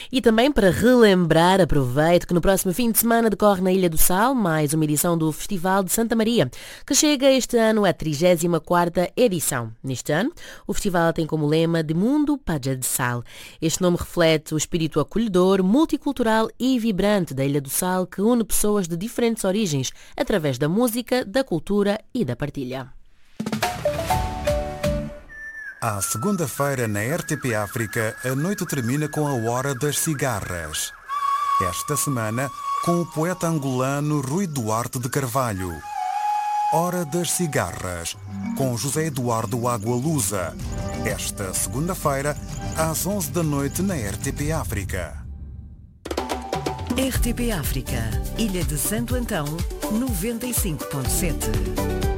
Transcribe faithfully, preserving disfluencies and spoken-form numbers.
E também para relembrar, aproveito que no próximo fim de semana decorre na Ilha do Sal mais uma edição do Festival de Santa Maria, que chega este ano à trigésima quarta edição. Neste ano, o festival tem como lema De Mundo Paja de Sal. Este nome reflete o espírito acolhedor, multicultural e vibrante da Ilha do Sal, que une pessoas de diferentes origens através da música, da cultura e da partilha. À segunda-feira, na R T P África, a noite termina com a Hora das Cigarras. Esta semana, com o poeta angolano Rui Duarte de Carvalho. Hora das Cigarras, com José Eduardo Agualusa. Esta segunda-feira, às onze da noite, na R T P África. R T P África, Ilha de Santo Antão, noventa e cinco ponto sete.